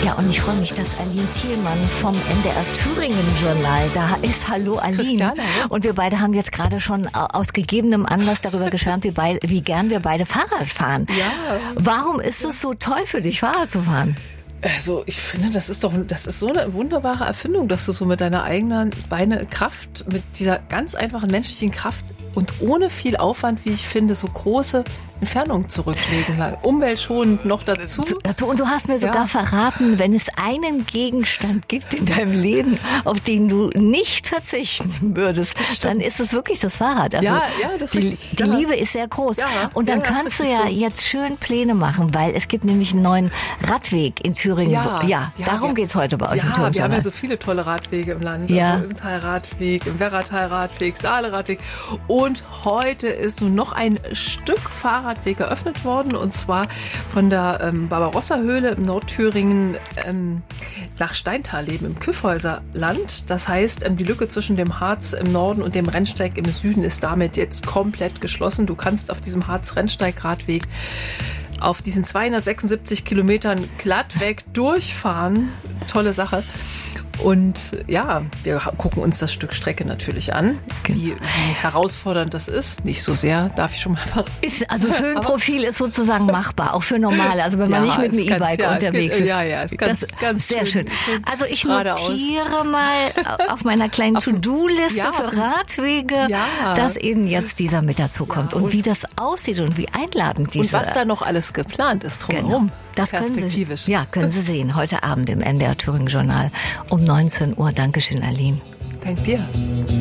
Ja, und ich freue mich, dass Aline Thielmann vom NDR Thüringen Journal da ist. Hallo Aline. Christiane, ja. Und wir beide haben jetzt gerade schon aus gegebenem Anlass darüber geschwärmt, wie gern wir beide Fahrrad fahren. Ja. Warum ist es so toll für dich, Fahrrad zu fahren? Also ich finde, das ist so eine wunderbare Erfindung, dass du so mit deiner eigenen Kraft, mit dieser ganz einfachen menschlichen Kraft und ohne viel Aufwand, wie ich finde, so große Entfernung zurücklegen. Umweltschonend noch dazu. Und du hast mir sogar verraten, wenn es einen Gegenstand gibt in deinem Leben, auf den du nicht verzichten würdest, dann ist es wirklich das Fahrrad. Also das die Liebe ist sehr groß. Ja, und dann kannst du jetzt schön Pläne machen, weil es gibt nämlich einen neuen Radweg in Thüringen. Darum geht's heute bei euch im Thüringen. Wir haben ja so viele tolle Radwege im Land. Ja. Also im Talradweg, im Werratal-Radweg, Saale-Radweg. Und heute ist nun noch ein Stück Fahrradweg eröffnet worden, und zwar von der Barbarossa-Höhle im Nordthüringen nach Steintal-Leben im Kyffhäuserland. Das heißt, die Lücke zwischen dem Harz im Norden und dem Rennsteig im Süden ist damit jetzt komplett geschlossen. Du kannst auf diesem Harz-Rennsteig-Radweg auf diesen 276 Kilometern glattweg durchfahren. Tolle Sache. Und ja, wir gucken uns das Stück Strecke natürlich an, wie herausfordernd das ist. Nicht so sehr, darf ich schon mal verraten. Also das Höhenprofil ist sozusagen machbar, auch für Normale. Also wenn man nicht mit dem E-Bike unterwegs ist. Ist ganz sehr schön. Also ich notiere mal auf meiner kleinen To-Do-Liste für Radwege, dass eben jetzt dieser mit dazu kommt. Und wie das aussieht und wie einladend diese... Und was da noch alles geplant ist drumherum. Genau. Das können Sie sehen heute Abend im NDR Thüringen Journal um 19 Uhr. Dankeschön, Aline. Dank dir.